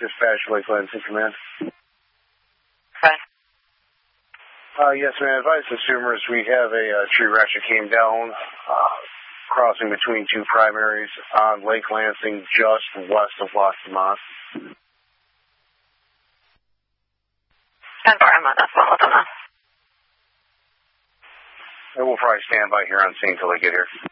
Dispatch, Lake Lansing Command. Okay. Yes, ma'am. Advise consumers we have a tree ratchet came down, crossing between two primaries on Lake Lansing, just west of Las Damas. Confirm on that's well done. And we'll probably stand by here on scene until they get here.